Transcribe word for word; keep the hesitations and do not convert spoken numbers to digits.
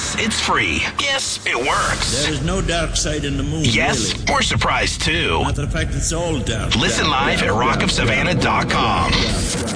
Yes, it's free. Yes, it works. There is no dark side in the moon, Yes, really. we're surprised too. Matter of fact, it's all dark. Listen dark, live dark, at rock of savannah dot com. dark, dark.